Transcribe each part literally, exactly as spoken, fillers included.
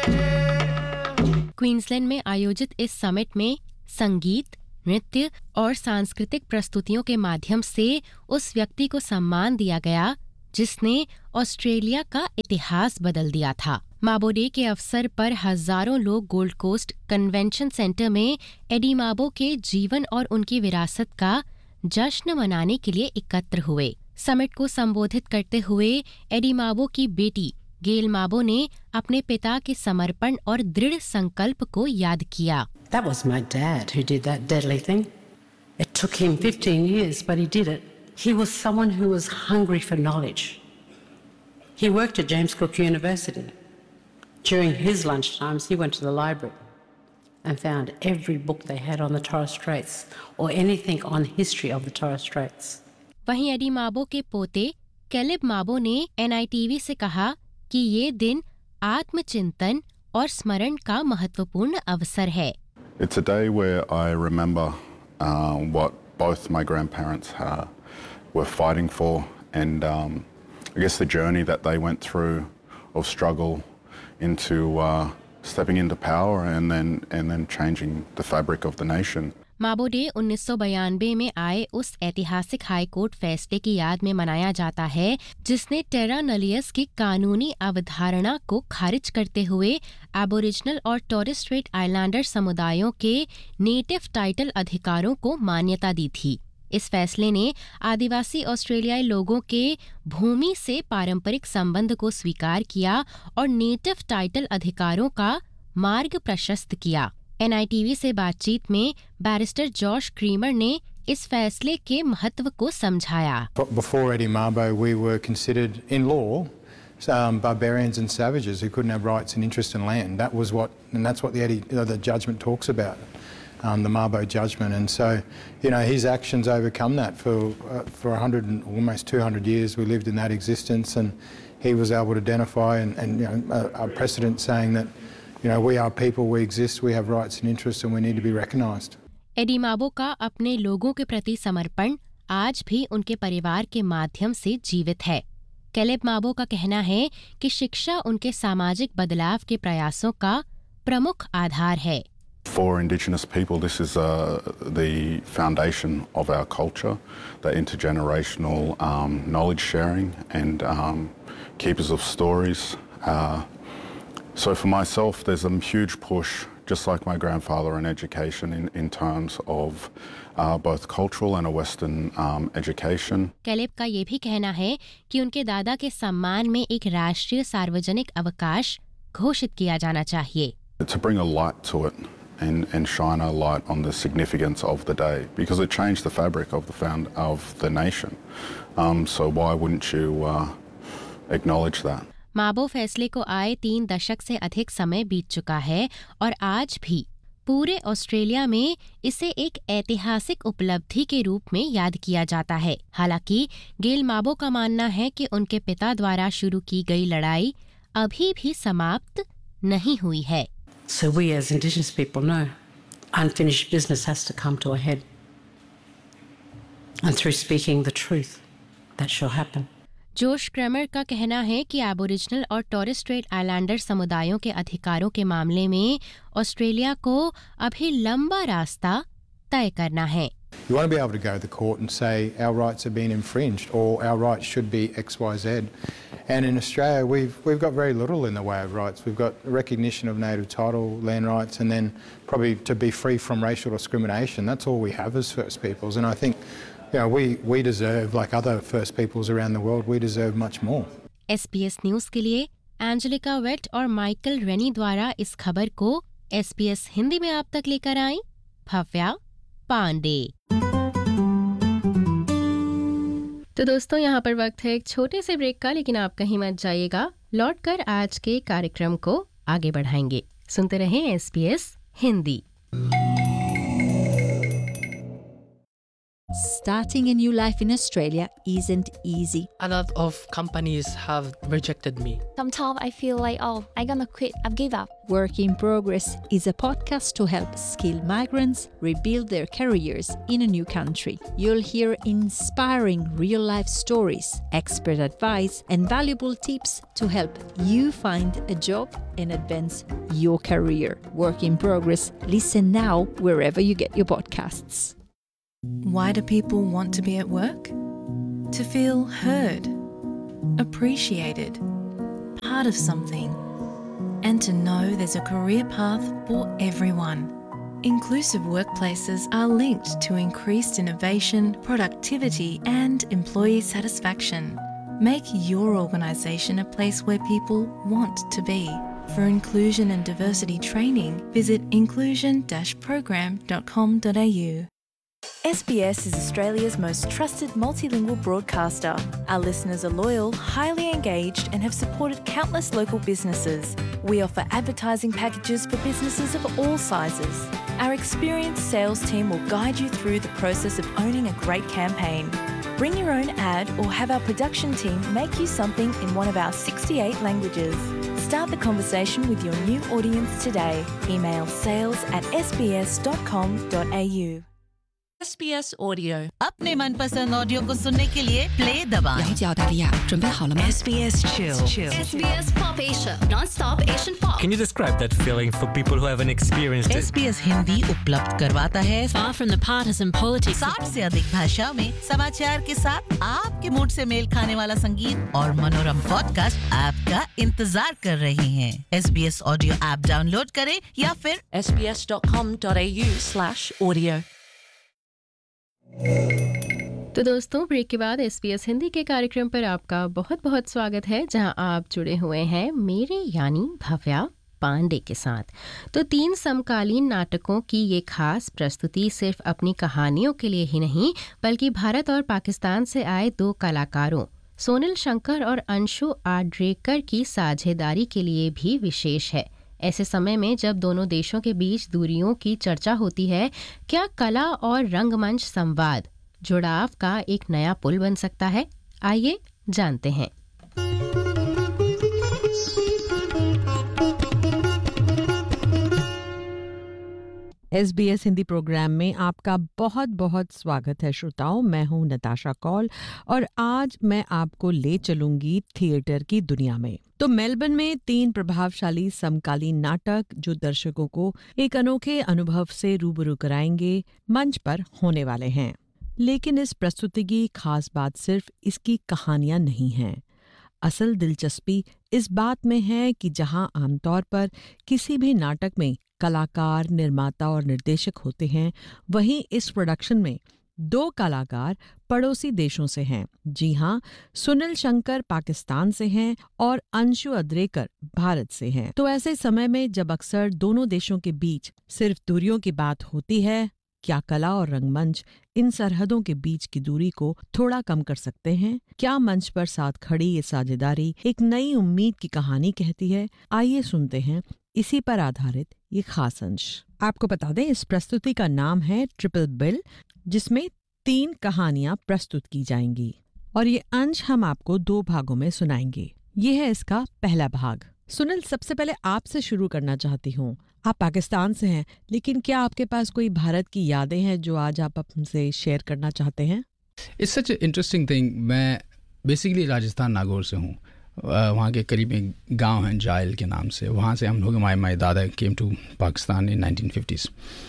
Queensland में आयोजित इस समिट में संगीत, नृत्य और सांस्कृतिक प्रस्तुतियों के माध्यम से उस व्यक्ति को सम्मान दिया गया जिसने ऑस्ट्रेलिया का इतिहास बदल दिया था। माबो डे के अवसर पर हजारों लोग गोल्ड कोस्ट कन्वेंशन सेंटर में एडी माबो के जीवन और उनकी विरासत का जश्न मनाने के लिए एकत्र हुए। समिट को संबोधित करते हुए एडी माबो की बेटी गेल माबो ने अपने पिता के समर्पण और दृढ़ संकल्प को याद किया। That was my dad who did that deadly thing. It took him fifteen years, but he did it. He was someone who was hungry for knowledge. He worked at James Cook University. During his lunchtimes, he went to the library and found every book they had on the Torres Straits or anything on history of the Torres Straits. वहीं AD माबो के पोते Caleb माबो ने N I T V से कहा कि ये दिन आत्मचिंतन और स्मरण का महत्वपूर्ण अवसर है। It's a day where I remember uh, what both my grandparents uh, were fighting for, and um, I guess the journey that they went through of struggle into uh, stepping into power and then and then changing the fabric of the nation. माबो day उन्नीस सौ बयानबे में आए उस ऐतिहासिक high court फैसले की याद में मनाया जाता है जिसने टेरा नलियस की कानूनी अवधारणा को खारिज करते हुए एबोरिजिनल और टॉरेस स्ट्रेट आइलैंडर समुदायों के नेटिव टाइटल अधिकारों को मान्यता दी थी। इस फैसले ने आदिवासी ऑस्ट्रेलियाई लोगों के भूमि से पारंपरिक संबंध को स्वीकार किया और नेटिव टाइटल अधिकारों का मार्ग प्रशस्त किया। एन आई टी वी से बातचीत में बैरिस्टर जॉश क्रीमर ने इस फैसले के महत्व को समझाया। Before Eddie Mabo, we were considered in law um, barbarians and savages who couldn't have rights and interest in land. That was what, and that's what the Eddie, uh, the judgment talks about, um, the Mabo judgment. And so, you know, his actions overcome that. For uh, for a hundred and almost two hundred years, we lived in that existence, and he was able to identify and, and you know, a, a precedent saying that, you know, we are people, we exist, we have rights and interests, and we need to be recognised. AD माबो का अपने लोगों के प्रति समर्पण आज भी उनके परिवार के माध्यम से जीवित है। कैलेब माबो का कहना है कि शिक्षा उनके सामाजिक बदलाव के प्रयासों का प्रमुख आधार है। For Indigenous people, this is uh, the foundation of our culture, the intergenerational um, knowledge sharing and um, keepers of stories. Uh, So for myself, there's a huge push, just like my grandfather, in education in, in terms of uh, both cultural and a Western um, education. Caleb का ये भी कहना है कि उनके दादा के सम्मान में एक राष्ट्रीय सार्वजनिक अवकाश घोषित किया जाना चाहिए। To bring a light to it and, and shine a light on the significance of the day, because it changed the fabric of the found of the nation. Um, so why wouldn't you uh, acknowledge that? माबो फैसले को आए तीन दशक से अधिक समय बीत चुका है और आज भी पूरे ऑस्ट्रेलिया में इसे एक ऐतिहासिक उपलब्धि के रूप में याद किया जाता है। हालांकि गेल माबो का मानना है कि उनके पिता द्वारा शुरू की गई लड़ाई अभी भी समाप्त नहीं हुई है। So we as Indigenous people know unfinished business has to come to a head. And through speaking the truth, that shall happen. जोश क्रेमर का कहना है कि एबोरिजिनल और टॉरेस स्ट्रेट आइलैंडर समुदायों के अधिकारों के मामले में ऑस्ट्रेलिया को अभी लंबा रास्ता तय करना है। You want to be able to go to the court and say our rights have been infringed or our rights should be X Y Z. And in Australia, we've we've got very little in the way of rights. We've got recognition of native title, land rights, and then probably to be free from racial discrimination. That's all we have as First Peoples. And I think, you know, we we deserve, like other First Peoples around the world, we deserve much more. S P S news के लिए Angelica wait और Michael रेनी द्वारा इस खबर को S P S Hindi में आप तक लेकर आई भव्या पांडे। तो दोस्तों, यहाँ पर वक्त है एक छोटे से ब्रेक का, लेकिन आप कहीं मत जाइएगा। लौटकर आज के कार्यक्रम को आगे बढ़ाएंगे। सुनते रहें S P S Hindi. Starting a new life in Australia isn't easy. A lot of companies have rejected me. Sometimes I feel like, oh, I'm gonna quit, I've give up. Work in Progress is a podcast to help skilled migrants rebuild their careers in a new country. You'll hear inspiring real-life stories, expert advice, and valuable tips to help you find a job and advance your career. Work in Progress. Listen now wherever you get your podcasts. Why do people want to be at work? To feel heard, appreciated, part of something, and to know there's a career path for everyone. Inclusive workplaces are linked to increased innovation, productivity, and employee satisfaction. Make your organisation a place where people want to be. For inclusion and diversity training, visit inclusion dash program dot com dot a u. S B S is Australia's most trusted multilingual broadcaster. Our listeners are loyal, highly engaged, and have supported countless local businesses. We offer advertising packages for businesses of all sizes. Our experienced sales team will guide you through the process of owning a great campaign. Bring your own ad or have our production team make you something in one of our sixty-eight languages. Start the conversation with your new audience today. Email sales at s b s dot com dot a u. S B S Audio अपने मनपसंद audio को सुनने के लिए play दबाएं। 了解澳大利亚，准备好了吗 S B S Chill S B S Pop Asia Non-stop Asian Pop Can you describe that feeling for people who haven't experienced it? S B S Hindi उपलब्ध करवाता है Far from the partisan politics साठ से अधिक भाषाओं में समाचार के साथ आपके मूड से मेल खाने वाला संगीत और मनोरम पॉडकास्ट आपका इंतजार कर रहे हैं। S B S audio app download करें या फिर s b s dot com dot a u slash audio तो दोस्तों, ब्रेक के बाद एसबीएस हिंदी के कार्यक्रम पर आपका बहुत बहुत स्वागत है, जहां आप जुड़े हुए हैं मेरे यानी भव्या पांडे के साथ। तो तीन समकालीन नाटकों की ये खास प्रस्तुति सिर्फ अपनी कहानियों के लिए ही नहीं, बल्कि भारत और पाकिस्तान से आए दो कलाकारों सोनल शंकर और अंशु आड्रेकर की साझेदारी के लिए भी विशेष है। ऐसे समय में जब दोनों देशों के बीच दूरियों की चर्चा होती है, क्या कला और रंगमंच संवाद जुड़ाव का एक नया पुल बन सकता है? आइए जानते हैं। एसबीएस हिंदी प्रोग्राम में आपका बहुत बहुत स्वागत है श्रोताओं। मैं हूं नताशा कौल और आज मैं आपको ले चलूंगी थिएटर की दुनिया में। तो मेलबर्न में तीन प्रभावशाली समकालीन नाटक जो दर्शकों को एक अनोखे अनुभव से रूबरू कराएंगे मंच पर होने वाले हैं। लेकिन इस प्रस्तुति की खास बात सिर्फ इसकी कहानियां नहीं हैं। असल दिलचस्पी इस बात में है कि जहां आमतौर पर किसी भी नाटक में कलाकार, निर्माता और निर्देशक होते हैं, वहीं इस प्रोडक्शन में दो कलाकार पड़ोसी देशों से हैं। जी हाँ, सुनील शंकर पाकिस्तान से हैं और अंशु अद्रेकर भारत से हैं। तो ऐसे समय में जब अक्सर दोनों देशों के बीच सिर्फ दूरियों की बात होती है, क्या कला और रंगमंच इन सरहदों के बीच की दूरी को थोड़ा कम कर सकते हैं? क्या मंच पर साथ खड़ी ये साझेदारी एक नई उम्मीद की कहानी कहती है? आइए सुनते हैं इसी पर आधारित ये खास अंश। आपको बता दें, इस प्रस्तुति का नाम है ट्रिपल बिल, जिसमें तीन कहानियां प्रस्तुत की जाएंगी और ये अंश हम आपको दो भागों में सुनाएंगे। ये है इसका पहला भाग। सुनील, सबसे पहले आपसे शुरू करना चाहती हूँ। आप पाकिस्तान से हैं, लेकिन क्या आपके पास कोई भारत की यादें हैं जो आज आप हमसे शेयर करना चाहते हैं? It's such interesting thing. मैं बेसिकली राजस्थान नागौर से हूँ। वहाँ के करीब एक गांव है जायल के नाम से। वहाँ से हम लोग, हमारे माई दादा came to Pakistan in nineteen fifties.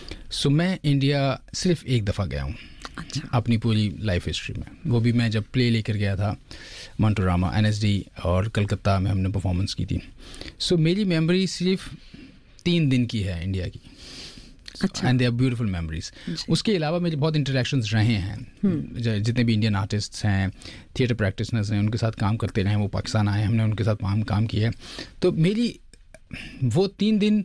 सो मैं इंडिया सिर्फ एक दफ़ा गया हूँ। अच्छा। अपनी पूरी लाइफ हिस्ट्री में। वो भी मैं जब प्ले लेकर गया था मंटोरामा, एनएसडी और कलकत्ता में हमने परफॉर्मेंस की थी। सो so, मेरी मेमोरी सिर्फ तीन दिन की है इंडिया की। And they are beautiful memories. उसके अलावा मेरे बहुत इंटरेक्शंस रहे हैं। जितने भी इंडियन आर्टिस्ट्स हैं, थिएटर प्रैक्टिशनर्स हैं, उनके साथ काम करते रहे हैं। वो पाकिस्तान आए, हमने उनके साथ काम काम किया है। तो मेरी वो तीन दिन,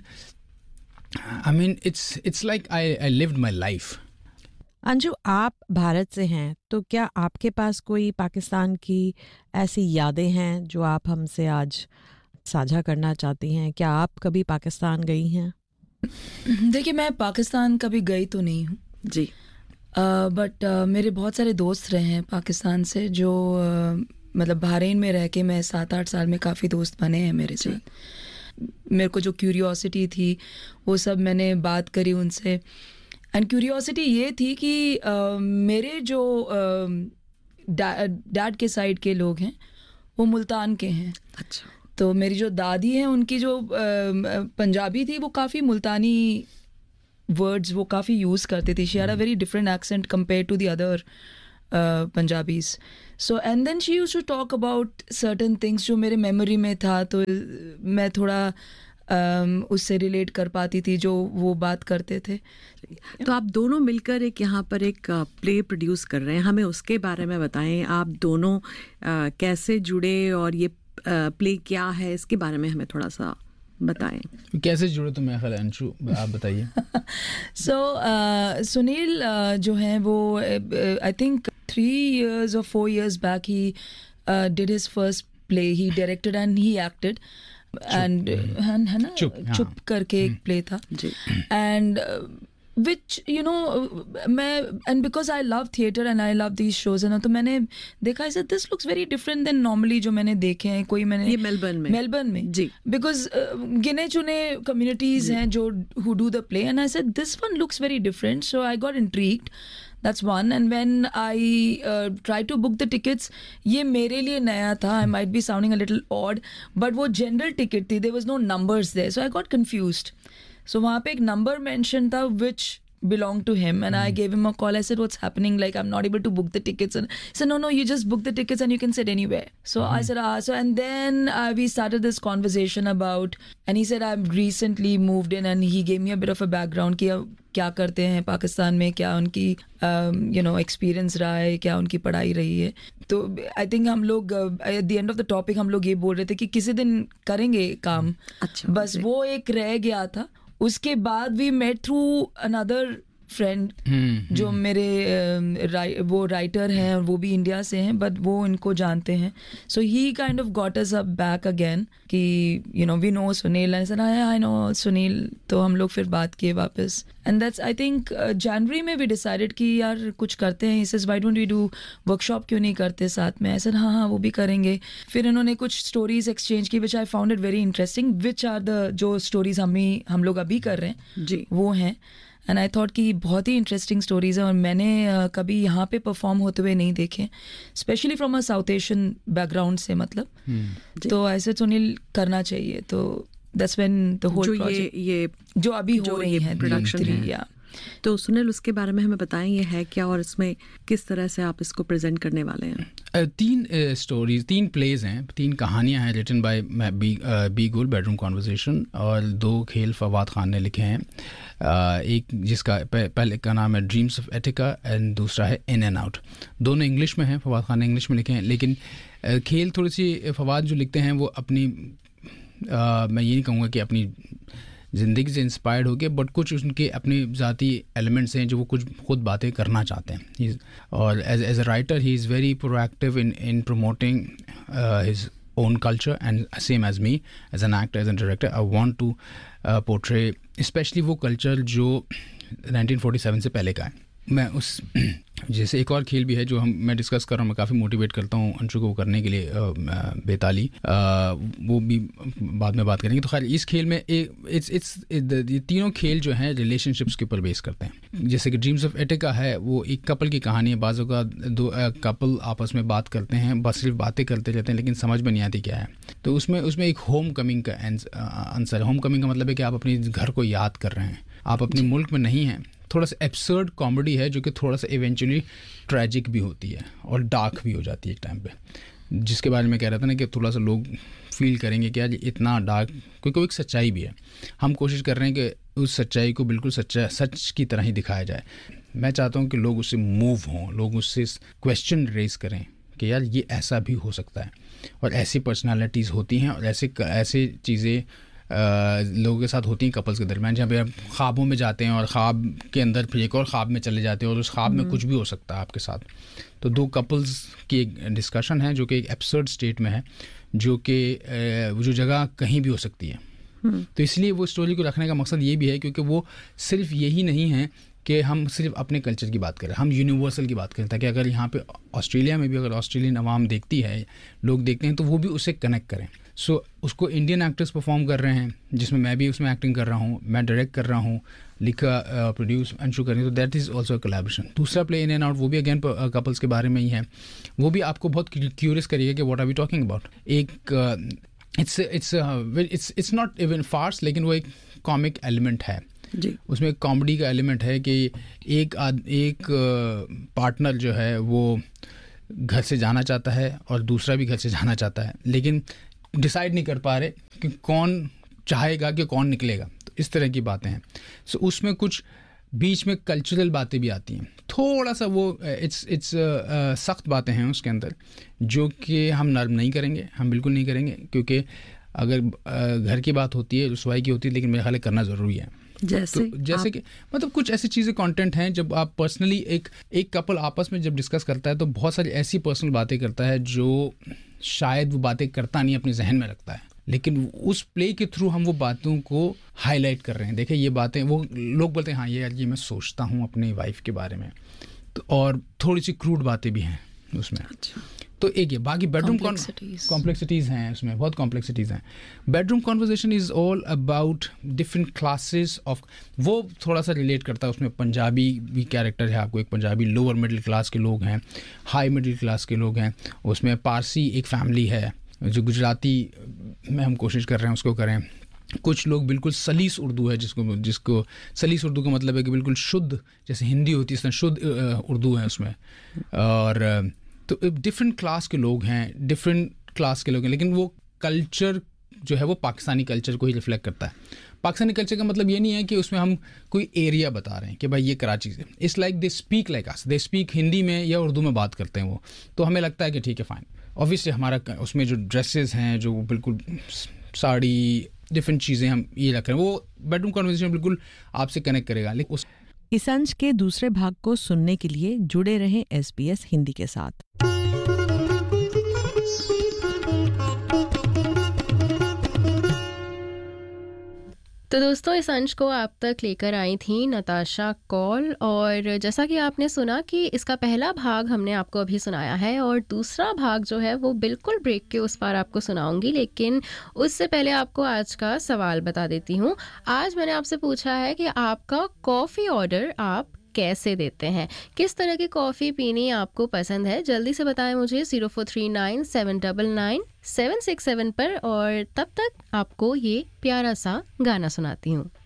I mean it's it's like I I lived my life. Anju, आप भारत से हैं, तो क्या आपके पास कोई पाकिस्तान की ऐसी यादें हैं जो आप हमसे आज साझा करना चाहती हैं? क्या आप कभी पाकिस्तान गई हैं? देखिए, मैं पाकिस्तान कभी गई तो नहीं हूँ जी, बट uh, uh, मेरे बहुत सारे दोस्त रहे हैं पाकिस्तान से जो uh, मतलब बहरीन में रह के मैं सात आठ साल में काफ़ी दोस्त बने हैं मेरे साथ। मेरे को जो क्यूरियोसिटी थी वो सब मैंने बात करी उनसे, एंड क्यूरियोसिटी ये थी कि uh, मेरे जो डैड uh, के साइड के लोग हैं वो मुल्तान के हैं। अच्छा। तो मेरी जो दादी हैं उनकी जो uh, पंजाबी थी वो काफ़ी मुल्तानी वर्ड्स वो काफ़ी यूज़ करते थे। She had a very different accent compare to the other Punjabis. So and then she used to talk about certain things जो मेरे मेमोरी में था, तो मैं थोड़ा um, उससे रिलेट कर पाती थी जो वो बात करते थे। तो आप दोनों मिलकर एक यहाँ पर एक प्ले प्रोड्यूस कर रहे हैं, हमें उसके बारे में बताएं। आप दोनों uh, कैसे जुड़े और ये प्ले uh, क्या है, इसके बारे में हमें थोड़ा सा बताएं। कैसे जुड़े तो मैं ख्याल अंशु आप बताइए। सो सुनील जो हैं वो आई थिंक थ्री इयर्स और four years back he did his first play, he directed and he acted and है ना चुप, चुप करके एक प्ले था एंड विच यू नो मैं and because I love theatre and I love these shows है ना, तो मैंने देखा ऐसे this looks very different then normally जो मैंने देखे हैं। कोई मैंने ये मेलबर्न में मेलबर्न में जी, बिकॉज uh, गिने चुने कम्युनिटीज हैं जो who do the play and I said this one looks very different, so I got intrigued. That's one. And when I uh, tried to book the tickets, ये मेरे लिए नया था. I might be sounding a little odd, but वो general ticket थी. There was no numbers there, so I got confused. So वहाँ पे एक number mentioned था which belonged to him, and I gave him a call. I said, what's happening? Like, I'm not able to book the tickets. And he said, no, no, you just book the tickets and you can sit anywhere. So I said, ah, so and then uh, we started this conversation about, and he said, I've recently moved in, and he gave me a bit of a background कि क्या करते हैं पाकिस्तान में, क्या उनकी you know experience रहा है, क्या उनकी पढ़ाई रही है. तो आई थिंक हम लोग at the end of the topic हम लोग ये बोल रहे थे कि किसी दिन करेंगे काम. अच्छा, बस वो एक रह गया था. उसके बाद we met through another friend जो मेरे वो राइटर हैं और वो भी इंडिया से हैं, बट वो इनको जानते हैं. सो ही kind of got us up back again कि you know we know Sunil. I said I know Sunil. तो हम लोग फिर बात किए वापस, एंड दैट्स आई थिंक जनवरी में वी डिसाइडेड कि यार कुछ करते हैं. इस why don't we do workshop, क्यों नहीं करते साथ में. ऐसा हाँ हाँ वो भी करेंगे. फिर इन्होंने कुछ स्टोरीज एक्सचेंज की विच I found it very interesting, which are the जो स्टोरीज हम ही हम लोग अभी कर रहे हैं जी वो हैं. एंड आई थॉट कि बहुत ही इंटरेस्टिंग स्टोरीज हैं और मैंने uh, कभी यहाँ पे परफॉर्म होते हुए नहीं देखे, specially from a south Asian background से मतलब. hmm. तो ऐसे सुनील करना चाहिए. तो that's when the whole project ये, ये जो अभी हो रही है प्रोडक्शन है. या तो सुनील उसके बारे में हमें बताएं, ये है क्या और इसमें किस तरह से आप इसको प्रेजेंट करने वाले हैं. तीन स्टोरीज, तीन प्लेज हैं, तीन कहानियां हैं रिटन बाय बी बी गुल बेडरूम कॉन्वर्सेशन, और दो खेल फवाद खान ने लिखे हैं. एक जिसका पहले का नाम है ड्रीम्स ऑफ एटिका एंड दूसरा है इन एंड आउट. दोनों इंग्लिश में हैं, फवाद खान ने इंग्लिश में लिखे हैं. लेकिन खेल थोड़ी सी फवाद जो लिखते हैं वो अपनी आ, मैं ये नहीं कहूँगा कि अपनी ज़िंदगी से इंस्पायर्ड हो गए, बट कुछ उनके अपने ज़ाती एलिमेंट्स हैं जो वो कुछ खुद बातें करना चाहते हैं. और as as a writer he is very proactive in in promoting his own culture, and same as me as an actor, as a director, I want to uh, portray especially वो culture जो nineteen forty seven से पहले का है. मैं उस जैसे एक और खेल भी है जो हम मैं डिस्कस कर रहा हूँ, मैं काफ़ी मोटिवेट करता हूँ अंशु को करने के लिए, बेताली, वो भी बाद में बात करेंगे. तो खैर इस खेल में इट्स इट्स ये तीनों खेल जो हैं रिलेशनशिप्स के ऊपर बेस करते हैं. जैसे कि ड्रीम्स ऑफ एटिका है, वो एक कपल की कहानी है. बाज़ों का दो कपल आपस में बात करते हैं, बस सिर्फ बातें करते रहते हैं लेकिन समझ में नहीं आती क्या है. तो उसमें उसमें एक होम कमिंग का आंसर है. होम कमिंग का मतलब है कि आप अपने घर को याद कर रहे हैं, आप अपने मुल्क में नहीं हैं. थोड़ा सा एब्सर्ड कॉमेडी है जो कि थोड़ा सा इवेंचुअली ट्रैजिक भी होती है और डार्क भी हो जाती है एक टाइम पे, जिसके बारे में कह रहा था ना कि थोड़ा सा लोग फील करेंगे कि यार इतना डार्क, क्योंकि वो एक सच्चाई भी है. हम कोशिश कर रहे हैं कि उस सच्चाई को बिल्कुल सच्चा सच की तरह ही दिखाया जाए. मैं चाहता हूँ कि लोग उससे मूव हों, लोग उससे क्वेश्चन रेज करें कि यार ये ऐसा भी हो सकता है, और ऐसी पर्सनालिटीज़ होती हैं और ऐसे ऐसे चीज़ें लोगों के साथ होती हैं कपल्स के दरमियान, जहाँ पे आप ख्वाबों में जाते हैं और ख्वाब के अंदर फिर एक और ख्वाब में चले जाते हैं और उस ख्वाब में कुछ भी हो सकता है आपके साथ. तो दो कपल्स की एक डिस्कशन है जो कि एक एब्सर्ड स्टेट में है, जो कि जो जगह कहीं भी हो सकती है. तो इसलिए वो स्टोरी को रखने का मकसद ये भी है क्योंकि वो सिर्फ यही नहीं है कि हम सिर्फ अपने कल्चर की बात करें, हम यूनिवर्सल की बात करें, ताकि अगर यहाँ पे ऑस्ट्रेलिया में भी अगर ऑस्ट्रेलियन अवाम देखती है, लोग देखते हैं, तो वो भी उससे कनेक्ट करें. सो so, उसको इंडियन एक्टर्स परफॉर्म कर रहे हैं, जिसमें मैं भी उसमें एक्टिंग कर रहा हूँ, मैं डायरेक्ट कर रहा हूँ, लिखा प्रोड्यूस अंशु कर रही हूँ, तो दैट इज़ ऑल्सो कोलैबोरेशन. दूसरा प्ले इन एंड आउट, वो भी अगेन कपल्स के बारे में ही है. वो भी आपको बहुत क्यूरियस करिएगा कि what are we talking about. एक it's it's it's it's not even Fars, लेकिन वो एक कॉमिक एलिमेंट है जी. उसमें एक कॉमेडी का एलिमेंट है कि एक आद, एक पार्टनर जो है वो घर से जाना चाहता है और दूसरा भी घर से जाना चाहता है, लेकिन डिसाइड नहीं कर पा रहे कि कौन चाहेगा कि कौन निकलेगा. तो इस तरह की बातें हैं. सो so, उसमें कुछ बीच में कल्चरल बातें भी आती हैं, थोड़ा सा वो इट्स इट्स सख्त बातें हैं उसके अंदर, जो कि हम नर्म नहीं करेंगे, हम बिल्कुल नहीं करेंगे, क्योंकि अगर uh, घर की बात होती है, रसवाई की होती है, लेकिन मेरे ख्याल करना ज़रूरी है. जैसे तो जैसे कि मतलब कुछ ऐसी चीज़ें कंटेंट हैं, जब आप पर्सनली एक एक कपल आपस में जब डिस्कस करता है, तो बहुत सारी ऐसी पर्सनल बातें करता है जो शायद वो बातें करता नहीं, अपने जहन में रखता है, लेकिन उस प्ले के थ्रू हम वो बातों को हाईलाइट कर रहे हैं. देखिए ये बातें, वो लोग बोलते हैं हाँ ये ये मैं सोचता हूँ अपनी वाइफ के बारे में, तो और थोड़ी सी क्रूड बातें भी हैं उसमें. अच्छा. तो एक ये बाकी बेडरूम कॉम्प्लेक्सिटीज़ हैं, उसमें बहुत कॉम्प्लेक्सिटीज़ हैं. Bedroom conversation is all about different classes of, वो थोड़ा सा रिलेट करता है. उसमें पंजाबी भी कैरेक्टर है आपको, एक पंजाबी लोअर मिडिल क्लास के लोग हैं, हाई मिडिल क्लास के लोग हैं. उसमें पारसी एक फैमिली है, जो गुजराती में हम कोशिश कर रहे हैं उसको करें. कुछ लोग बिल्कुल सलीस उर्दू है, जिसको जिसको सलीस उर्दू का मतलब है कि बिल्कुल शुद्ध, जैसे हिंदी होती है इस तरह शुद्ध उर्दू है उसमें. और तो डिफरेंट क्लास के लोग हैं, डिफरेंट क्लास के लोग हैं, लेकिन वो कल्चर जो है वो पाकिस्तानी कल्चर को ही रिफ्लेक्ट करता है. पाकिस्तानी कल्चर का मतलब ये नहीं है कि उसमें हम कोई एरिया बता रहे हैं कि भाई ये कराची से. It's like they speak like us, they speak Hindi में या उर्दू में बात करते हैं वो, तो हमें लगता है कि ठीक है फाइन. ऑब्वियसली हमारा उसमें जो ड्रेसेस हैं, जो बिल्कुल साड़ी, डिफरेंट चीज़ें हम ये रख रहे हैं, वो बेडरूम कन्वर्सेशन बिल्कुल आपसे कनेक्ट करेगा. लेकिन उस इस अंश के दूसरे भाग को सुनने के लिए जुड़े रहें एस बी एस हिंदी के साथ. तो दोस्तों, इस अंश को आप तक लेकर आई थी नताशा कौल, और जैसा कि आपने सुना कि इसका पहला भाग हमने आपको अभी सुनाया है, और दूसरा भाग जो है वो बिल्कुल ब्रेक के उस पार आपको सुनाऊंगी. लेकिन उससे पहले आपको आज का सवाल बता देती हूँ. आज मैंने आपसे पूछा है कि आपका कॉफ़ी ऑर्डर आप कैसे देते हैं, किस तरह की कॉफ़ी पीनी आपको पसंद है. जल्दी से बताएं मुझे zero four three nine seven double nine seven six seven पर, और तब तक आपको ये प्यारा सा गाना सुनाती हूँ.